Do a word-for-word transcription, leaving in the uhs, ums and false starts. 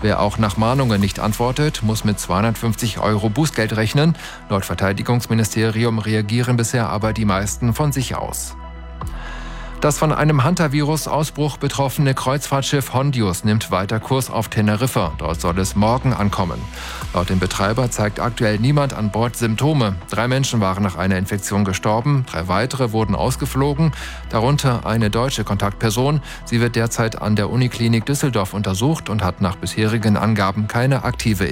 Wer auch nach Mahnungen nicht antwortet, muss mit zweihundertfünfzig Euro Bußgeld rechnen. Laut Verteidigungsministerium reagieren bisher aber die meisten von sich aus. Das von einem Hantavirus-Ausbruch betroffene Kreuzfahrtschiff Hondius nimmt weiter Kurs auf Teneriffa. Dort soll es morgen ankommen. Laut dem Betreiber zeigt aktuell niemand an Bord Symptome. Drei Menschen waren nach einer Infektion gestorben, drei weitere wurden ausgeflogen, darunter eine deutsche Kontaktperson. Sie wird derzeit an der Uniklinik Düsseldorf untersucht und hat nach bisherigen Angaben keine aktive